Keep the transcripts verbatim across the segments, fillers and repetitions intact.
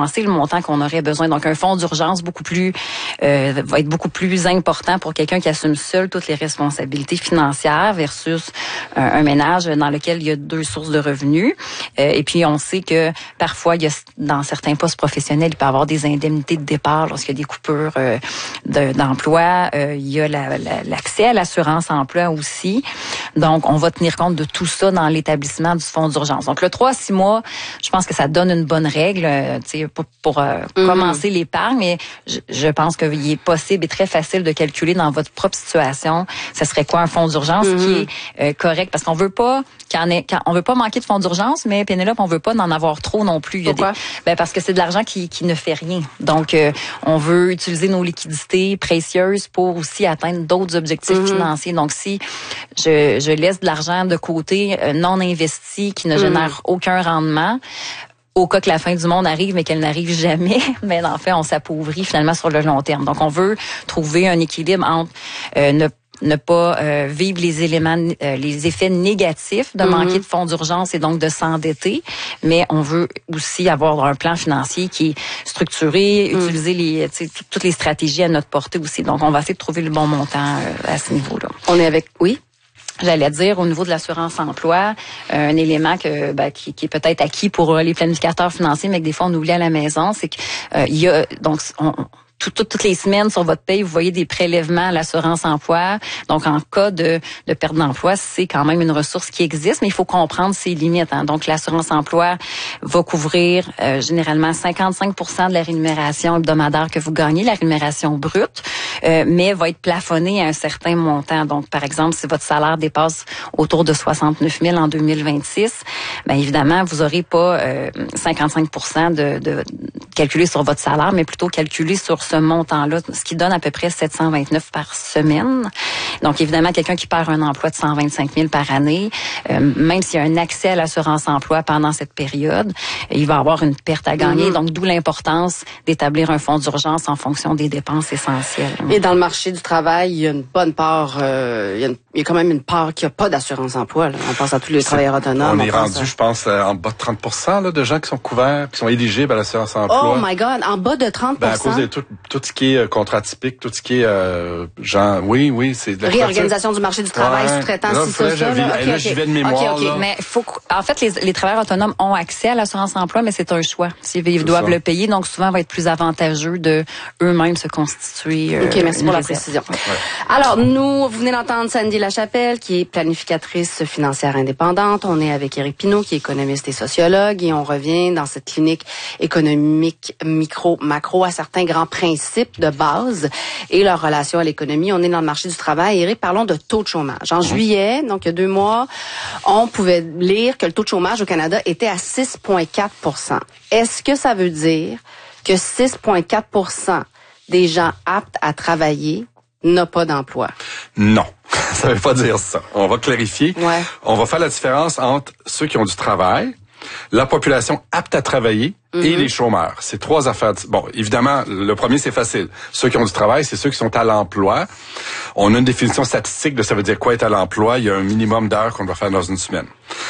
financer le montant qu'on aurait besoin. Donc, un fonds d'urgence beaucoup plus euh, va être beaucoup plus important pour quelqu'un qui assume seul toutes les responsabilités financières versus un, un ménage dans lequel il y a deux sources de revenus. Euh, et puis, on sait que parfois, il y a, dans certains postes professionnels, il peut y avoir des indemnités de départ lorsqu'il y a des coupures euh, de, d'emploi. Euh, il y a la, la, l'accès à l'assurance emploi aussi. Donc, on va tenir compte de tout ça dans l'établissement du fonds d'urgence. Donc, le trois à six mois, je pense que ça donne une bonne règle euh, pour, pour euh, mm-hmm. commencer l'épargne, mais je, je pense qu'il est possible et très facile de calculer dans votre propre situation, ça serait quoi un fonds d'urgence mm-hmm. qui est euh, correct, parce qu'on veut pas qu'il y en ait, qu'on, on veut pas manquer de fonds d'urgence, mais Pénélope, on veut pas en avoir trop non plus. Il y a Pourquoi? Des, ben parce que c'est de l'argent qui, qui ne fait rien. Donc, euh, on veut utiliser nos liquidités précieuses pour aussi atteindre d'autres objectifs mm-hmm. financiers. Donc, si je, je laisse de l'argent de côté euh, non investi qui ne mm-hmm. génère aucun rendement, au cas que la fin du monde arrive, mais qu'elle n'arrive jamais, mais en fait, on s'appauvrit finalement sur le long terme. Donc, on veut trouver un équilibre entre euh, ne ne pas euh, vivre les éléments, euh, les effets négatifs de mm-hmm. manquer de fonds d'urgence et donc de s'endetter, mais on veut aussi avoir un plan financier qui est structuré, mm. utiliser les, tu sais, toutes les stratégies à notre portée aussi. Donc, on va essayer de trouver le bon montant euh, à ce niveau-là. On est avec, oui? J'allais dire, au niveau de l'assurance emploi, euh, un élément que ben, qui, qui est peut-être acquis pour euh, les planificateurs financiers, mais que des fois on oublie à la maison, c'est que euh, il y a donc on, Tout, tout, toutes les semaines sur votre paye, vous voyez des prélèvements à l'assurance emploi. Donc, en cas de, de perte d'emploi, c'est quand même une ressource qui existe, mais il faut comprendre ses limites. Hein. Donc, l'assurance emploi va couvrir euh, généralement cinquante-cinq pour cent de la rémunération hebdomadaire que vous gagnez, la rémunération brute, euh, mais va être plafonnée à un certain montant. Donc, par exemple, si votre salaire dépasse autour de soixante-neuf mille en deux mille vingt-six, bien évidemment, vous n'aurez pas euh, cinquante-cinq pour cent de, de calculé sur votre salaire, mais plutôt calculé sur ce montant-là, ce qui donne à peu près sept cent vingt-neuf par semaine. Donc, évidemment, quelqu'un qui perd un emploi de cent vingt-cinq mille par année, euh, même s'il y a un accès à l'assurance emploi pendant cette période, il va avoir une perte à gagner. Mm-hmm. Donc, d'où l'importance d'établir un fonds d'urgence en fonction des dépenses essentielles. Et dans le marché du travail, il y a une bonne part, euh, il, y a une, il y a quand même une part qui n'a pas d'assurance emploi. Là. On pense à tous les C'est, travailleurs autonomes. On est on rendu, à... je pense, en bas de trente pour cent là, de gens qui sont couverts, qui sont éligibles à l'assurance emploi. Oh my God, en bas de trente pour cent? Ben, à cause de tout, tout ce qui est euh, contrat typique, tout ce qui est euh, genre, oui, oui, c'est de la réorganisation du marché du travail, ouais. sous-traitant, là, si ça, ça. Là, okay, là okay. j'y vais de mémoire. OK, OK. Là. Mais faut, en fait, les, les travailleurs autonomes ont accès à l'assurance emploi, mais c'est un choix. S'ils ils doivent ça. le payer, donc souvent, il va être plus avantageux de eux-mêmes se constituer. Euh, OK, merci pour la réserve. précision. Ouais. Alors, nous, vous venez d'entendre Sandy Lachapelle, qui est planificatrice financière indépendante. On est avec Éric Pinault, qui est économiste et sociologue, et on revient dans cette clinique économique micro-macro à certains grands principes de base et leur relation à l'économie. On est dans le marché du travail. Éric, parlons de taux de chômage. En mmh. juillet, donc il y a deux mois, on pouvait lire que le taux de chômage au Canada était à six virgule quatre pour cent. Est-ce que ça veut dire que six virgule quatre pour cent des gens aptes à travailler n'ont pas d'emploi? Non. Ça veut pas dire ça. On va clarifier. Ouais. On va faire la différence entre ceux qui ont du travail, la population apte à travailler mm-hmm. et les chômeurs. C'est trois affaires. Bon, évidemment, le premier, c'est facile. Ceux qui ont du travail, c'est ceux qui sont à l'emploi. On a une définition statistique de ça veut dire quoi être à l'emploi. Il y a un minimum d'heures qu'on doit faire dans une semaine.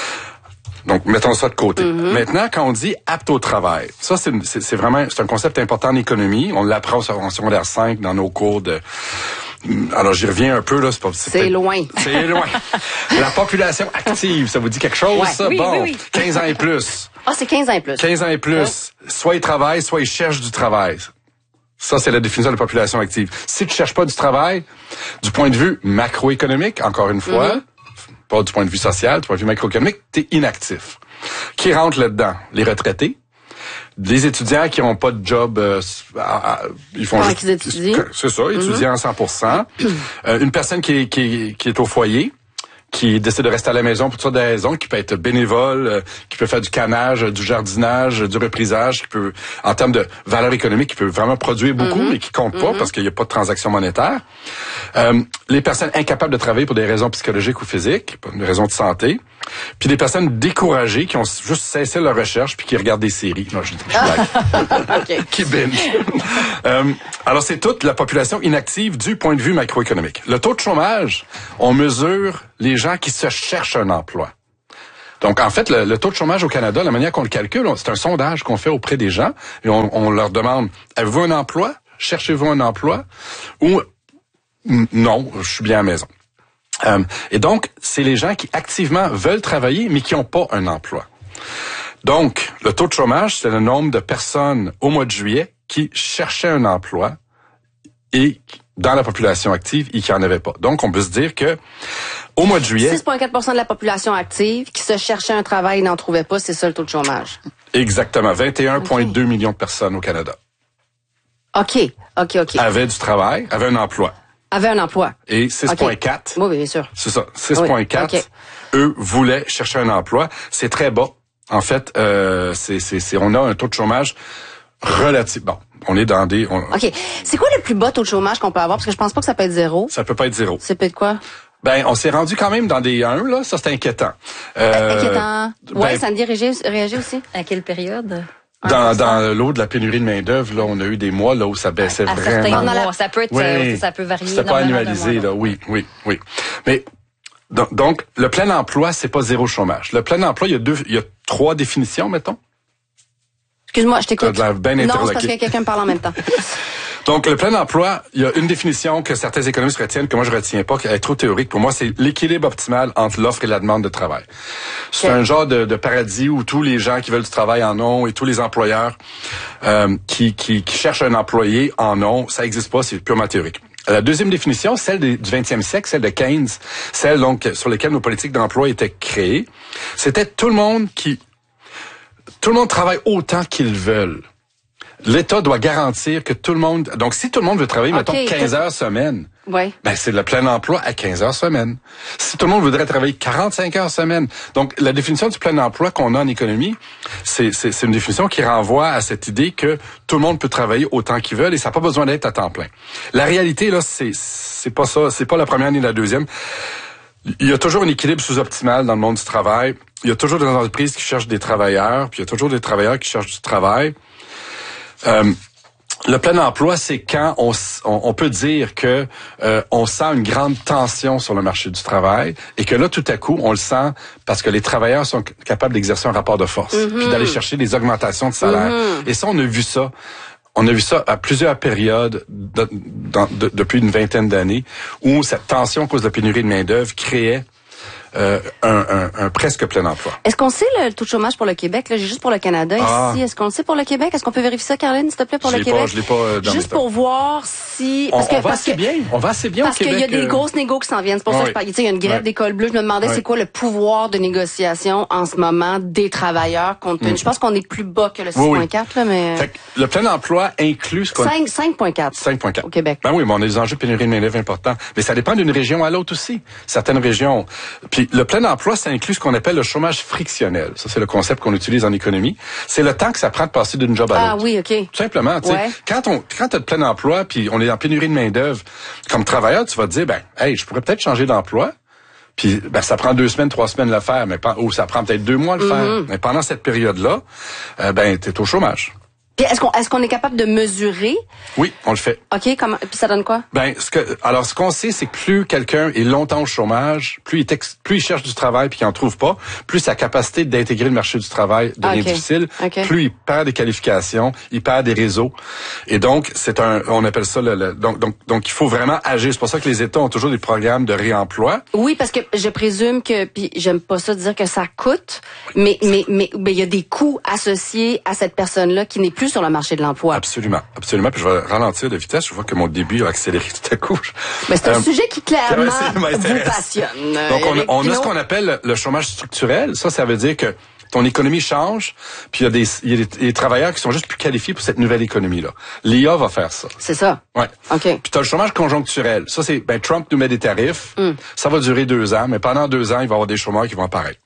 Donc, mettons ça de côté. Mm-hmm. Maintenant, quand on dit apte au travail, ça, c'est, c'est, c'est vraiment, c'est un concept important en économie. On l'apprend en secondaire cinq dans nos cours de... Alors, j'y reviens un peu, là. C'est, pas, c'est, c'est loin. C'est loin. La population active, ça vous dit quelque chose, ouais. ça? Oui, bon, oui, oui. quinze ans et plus. Ah, c'est quinze ans et plus. quinze ans et plus. Ouais. Soit ils travaillent, soit ils cherchent du travail. Ça, c'est la définition de la population active. Si tu cherches pas du travail, du point de vue macroéconomique, encore une fois, mm-hmm. pas du point de vue social, du point de vue macroéconomique, t'es inactif. Qui rentre là-dedans? Les retraités. Des étudiants qui n'ont pas de job, euh, à, à, ils font ah, juste... qu'ils étudient. C'est ça, étudiants à cent pour cent. euh, une personne qui est, qui, est, qui est au foyer, qui décide de rester à la maison pour toutes sortes de raisons, qui peut être bénévole, euh, qui peut faire du canage, du jardinage, du reprisage, qui peut, en termes de valeur économique, qui peut vraiment produire beaucoup, mm-hmm. mais qui compte pas mm-hmm. parce qu'il n'y a pas de transaction monétaire. Euh, les personnes incapables de travailler pour des raisons psychologiques ou physiques, pour des raisons de santé. Puis des personnes découragées qui ont juste cessé leur recherche puis qui regardent des séries. Non, je dis je okay. Qui binge. euh, alors, c'est toute la population inactive du point de vue macroéconomique. Le taux de chômage, on mesure les gens qui se cherchent un emploi. Donc, en fait, le, le taux de chômage au Canada, la manière qu'on le calcule, c'est un sondage qu'on fait auprès des gens et on, on leur demande, avez-vous un emploi? Cherchez-vous un emploi? Ou non, je suis bien à la maison. Euh, et donc, c'est les gens qui activement veulent travailler, mais qui n'ont pas un emploi. Donc, le taux de chômage, c'est le nombre de personnes au mois de juillet qui cherchaient un emploi et dans la population active et qui n'en avaient pas. Donc, on peut se dire que au mois de juillet... six virgule quatre pour cent de la population active qui se cherchait un travail et n'en trouvait pas, c'est ça le taux de chômage. Exactement. vingt et un virgule deux okay. millions de personnes au Canada. OK, OK, OK. Avaient du travail, avaient un emploi. Avaient un emploi. Et six virgule quatre. Okay. Oui, bien sûr. C'est ça. six virgule quatre. Oui, okay. Eux voulaient chercher un emploi. C'est très bas. En fait, euh, c'est, c'est, c'est, on a un taux de chômage relatif. Bon, on est dans des... On... OK. C'est quoi le plus bas taux de chômage qu'on peut avoir? Parce que je pense pas que ça peut être zéro. Ça peut pas être zéro. C'est peut-être quoi? Ben, on s'est rendu quand même dans des un, là. Ça, c'est inquiétant. Euh, inquiétant. Ouais, ben, Sandy réagit, réagit aussi. À quelle période? Dans, dans l'eau de la pénurie de main-d'œuvre, là, on a eu des mois là où ça baissait à, vraiment. À mois, ça peut être, oui, ça peut varier. C'était pas annualisé, là. Oui, oui, oui. Mais, donc, donc, le plein emploi, c'est pas zéro chômage. Le plein emploi, il y a deux, il y a trois définitions, mettons. Excuse-moi, je t'écoute. T'as de la bien non, c'est parce que quelqu'un me parle en même temps. Donc, le plein emploi, il y a une définition que certains économistes retiennent, que moi je retiens pas, qui est trop théorique. Pour moi, c'est l'équilibre optimal entre l'offre et la demande de travail. C'est okay. un genre de, de paradis où tous les gens qui veulent du travail en ont et tous les employeurs euh, qui, qui, qui cherchent un employé en ont. Ça n'existe pas, c'est purement théorique. La deuxième définition, celle du vingtième siècle, celle de Keynes, celle donc sur laquelle nos politiques d'emploi étaient créées, c'était tout le monde qui... Tout le monde travaille autant qu'ils veulent. L'État doit garantir que tout le monde... Donc, si tout le monde veut travailler, okay, mettons, quinze heures semaine, oui. ben c'est le plein emploi à quinze heures semaine. Si tout le monde voudrait travailler quarante-cinq heures semaine... Donc, la définition du plein emploi qu'on a en économie, c'est, c'est, c'est une définition qui renvoie à cette idée que tout le monde peut travailler autant qu'il veut et ça n'a pas besoin d'être à temps plein. La réalité, là, c'est, c'est pas ça. C'est pas la première ni la deuxième. Il y a toujours un équilibre sous-optimal dans le monde du travail. Il y a toujours des entreprises qui cherchent des travailleurs, puis il y a toujours des travailleurs qui cherchent du travail. Euh, le plein emploi, c'est quand on, on, on peut dire que euh, on sent une grande tension sur le marché du travail et que là, tout à coup, on le sent parce que les travailleurs sont capables d'exercer un rapport de force, mm-hmm. puis d'aller chercher des augmentations de salaire. Mm-hmm. Et ça, on a vu ça. On a vu ça à plusieurs périodes de, de, de, depuis une vingtaine d'années où cette tension à cause de la pénurie de main-d'œuvre créait Euh, un, un, un presque plein emploi. Est-ce qu'on sait le taux de chômage pour le Québec? Là, j'ai juste pour le Canada ah. ici. Est-ce qu'on le sait pour le Québec? Est-ce qu'on peut vérifier ça, Caroline, s'il te plaît, pour je le Québec? Pas, je l'ai pas euh, dans Juste pour voir si... On, parce que, on va parce assez que, bien. On va assez bien parce au Québec. Parce qu'il y a des euh... grosses négos qui s'en viennent. C'est pour oui. ça que je parle. Tu sais, il y a une grève oui. d'école bleue. Je me demandais oui. c'est quoi le pouvoir de négociation en ce moment des travailleurs compte tenu. Mm. Je pense qu'on est plus bas que le six virgule quatre, oui. là, mais... Fait que le plein emploi inclut ce qu'on... cinq virgule quatre. cinq virgule quatre. Au Québec. Ben oui, mais on a des enjeux de pénurie de main-d'œuvre importants. Mais ça dépend d'une région à l'autre aussi. Certaines régions. Puis le plein emploi, ça inclut ce qu'on appelle le chômage frictionnel. Ça, c'est le concept qu'on utilise en économie. C'est le temps que ça prend de passer d'une job à l'autre. Ah oui, OK. Tout simplement. Tu sais, ouais. Quand on, quand t'as de plein emploi, puis on est en pénurie de main-d'œuvre, comme travailleur, tu vas te dire, ben, hey, je pourrais peut-être changer d'emploi. Puis, ben, ça prend deux semaines, trois semaines de le faire, mais pas, ou ça prend peut-être deux mois de le faire. Mm-hmm. Mais pendant cette période-là, euh, ben, t'es au chômage. Puis est-ce qu'on est-ce qu'on est capable de mesurer? Oui, on le fait. OK, comment puis ça donne quoi? Ben ce que alors ce qu'on sait c'est que plus quelqu'un est longtemps au chômage, plus il ex, plus il cherche du travail puis qu'il en trouve pas, plus sa capacité d'intégrer le marché du travail devient okay. difficile, okay. plus il perd des qualifications, il perd des réseaux. Et donc c'est un on appelle ça le, le donc donc donc il faut vraiment agir, c'est pour ça que les États ont toujours des programmes de réemploi. Oui, parce que je présume que puis j'aime pas ça dire que ça coûte, mais mais mais il y a des coûts associés à cette personne-là qui n'est plus sur le marché de l'emploi. Absolument, absolument. Puis je vais ralentir de vitesse. Je vois que mon début a accéléré tout à coup. Mais c'est un euh, vous qui clairement ouais, vous passionne. Donc on, on a ce qu'on appelle le chômage structurel. Ça, ça veut dire que ton économie change, puis il y a des il y a des, des travailleurs qui sont juste plus qualifiés pour cette nouvelle économie-là. L'I A va faire ça. C'est ça. Ouais. OK. Puis tu as le chômage conjoncturel. Ça, c'est ben Trump nous met des tarifs. Mm. Ça va durer deux ans, mais pendant deux ans, il va y avoir des chômeurs qui vont apparaître.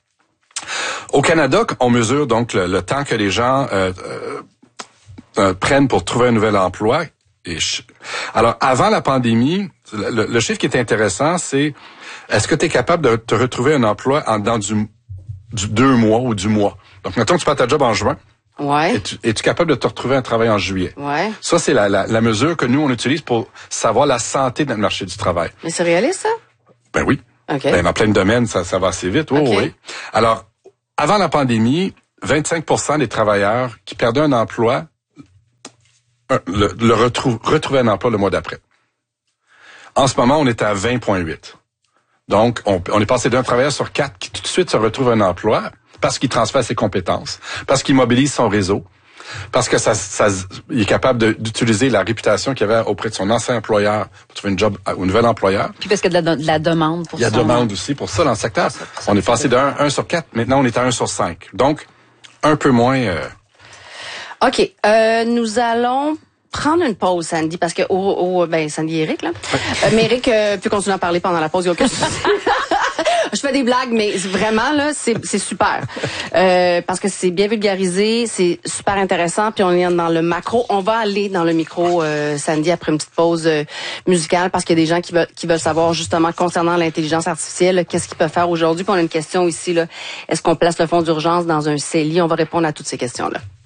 Au Canada, on mesure donc le, le temps que les gens euh, euh, euh, prennent pour trouver un nouvel emploi. Et je... Alors, avant la pandémie, le, le chiffre qui est intéressant, c'est est-ce que tu es capable de te retrouver un emploi en, dans du, du deux mois ou du mois? Donc, mettons que tu perds ta job en juin. Ouais. Es-tu, es-tu capable de te retrouver un travail en juillet? Ouais. Ça, c'est la, la, la mesure que nous, on utilise pour savoir la santé dans le marché du travail. Mais c'est réaliste, ça? Ben oui. OK. Ben, dans plein de domaines, ça, ça va assez vite. Oui, okay. oui. Alors, avant la pandémie, vingt-cinq pour cent des travailleurs qui perdaient un emploi le, le retrou, retrouvaient un emploi le mois d'après. En ce moment, on est à vingt virgule huit. Donc, on, on est passé d'un travailleur sur quatre qui tout de suite se retrouve un emploi parce qu'il transfère ses compétences, parce qu'il mobilise son réseau, parce que ça, ça, il est capable de, d'utiliser la réputation qu'il avait auprès de son ancien employeur pour trouver un job au nouvel employeur. Puis parce qu'il y a de la, de la demande pour ça. Il y a de la demande aussi pour ça dans le secteur. Ça, ça, on est passé d'un un sur quatre, maintenant on est à un sur cinq. Donc, un peu moins... Euh... OK. Euh, nous allons... prendre une pause, Sandy, parce que au, au ben Sandy et Eric là. Euh, mais Eric euh, peut continuer à parler pendant la pause, il y a aucun souci. Je fais des blagues, mais vraiment là, c'est c'est super euh, parce que c'est bien vulgarisé, c'est super intéressant. Puis on est dans le macro. On va aller dans le micro, euh, Sandy, après une petite pause euh, musicale, parce qu'il y a des gens qui veulent qui veulent savoir justement concernant l'intelligence artificielle, là, qu'est-ce qu'ils peuvent faire aujourd'hui. Puis on a une question ici là. Est-ce qu'on place le fonds d'urgence dans un C E L I? On va répondre à toutes ces questions là.